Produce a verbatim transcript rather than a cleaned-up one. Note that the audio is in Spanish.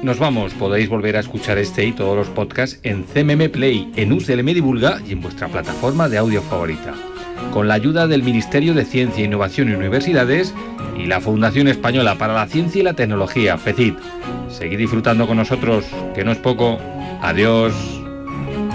Nos vamos, podéis volver a escuchar este y todos los podcasts en C M M Play, en U C L M Divulga y en vuestra plataforma de audio favorita. Con la ayuda del Ministerio de Ciencia, Innovación y Universidades y la Fundación Española para la Ciencia y la Tecnología, FECIT. Seguid disfrutando con nosotros, que no es poco. Adiós.